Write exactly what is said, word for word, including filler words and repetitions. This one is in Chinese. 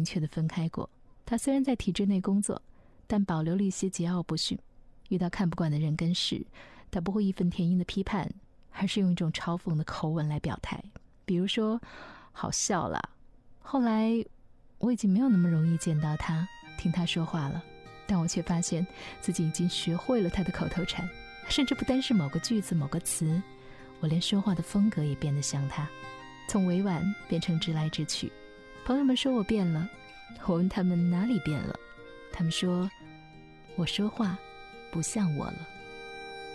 明确地分开过。他虽然在体制内工作，但保留了一些桀骜不驯。遇到看不惯的人跟事，他不会义愤填膺的批判，而是用一种嘲讽的口吻来表态。比如说，好笑啦。后来我已经没有那么容易见到他，听他说话了，但我却发现自己已经学会了他的口头禅，甚至不单是某个句子某个词，我连说话的风格也变得像他，从委婉变成直来直去。朋友们说我变了，我问他们哪里变了，他们说我说话不像我了。